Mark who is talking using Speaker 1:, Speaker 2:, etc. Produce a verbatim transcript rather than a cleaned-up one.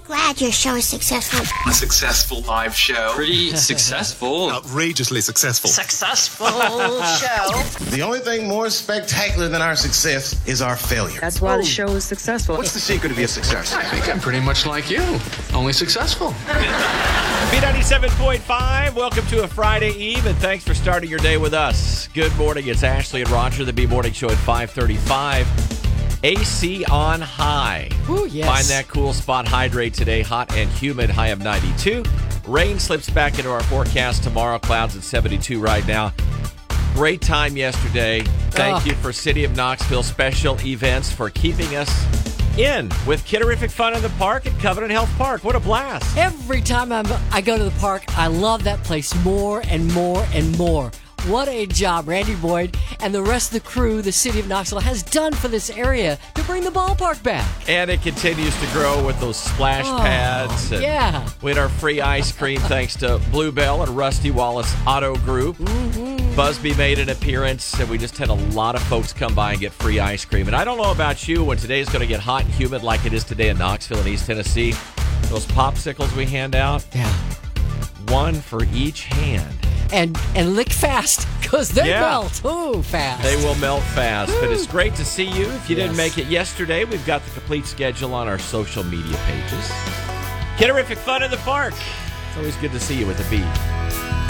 Speaker 1: glad your show is successful.
Speaker 2: A successful live show.
Speaker 3: Pretty successful.
Speaker 4: Outrageously successful.
Speaker 5: Successful show.
Speaker 6: The only thing more spectacular than our success is our failure.
Speaker 5: That's why the show is successful.
Speaker 4: What's the secret to be a success?
Speaker 2: I think I'm pretty much like you, only successful.
Speaker 7: B ninety-seven point five, welcome to a Friday Eve, and thanks for starting your day with us. Good morning, it's Ashley and Roger, the B-Morning Show at five thirty-five. A C on high.
Speaker 8: Ooh, yes.
Speaker 7: Find that cool spot, hydrate today, hot and humid, high of ninety-two. Rain slips back into our forecast tomorrow, clouds at seventy-two right now. Great time yesterday. Thank
Speaker 8: oh.
Speaker 7: you for City of Knoxville Special Events for keeping us in with Kidderific Fun in the Park at Covenant Health Park. What a blast.
Speaker 8: Every time I'm, I go to the park, I love that place more and more and more. What a job Randy Boyd and the rest of the crew, the City of Knoxville, has done for this area to bring the ballpark back.
Speaker 7: And it continues to grow with those splash
Speaker 8: Oh,
Speaker 7: pads. And
Speaker 8: yeah.
Speaker 7: with our free ice cream thanks to Bluebell and Rusty Wallace Auto Group.
Speaker 8: Mm-hmm.
Speaker 7: Busby made an appearance, and we just had a lot of folks come by and get free ice cream. And I don't know about you, when today's going to get hot and humid like it is today in Knoxville and East Tennessee, those popsicles we hand out,
Speaker 8: Yeah.
Speaker 7: one for each hand.
Speaker 8: And and lick fast, because they
Speaker 7: Yeah.
Speaker 8: melt. Ooh, fast.
Speaker 7: They will melt fast, but it's great to see you. If you didn't
Speaker 8: Yes.
Speaker 7: make it yesterday, we've got the complete schedule on our social media pages. Kidderific Fun in the Park. It's always good to see you with a B.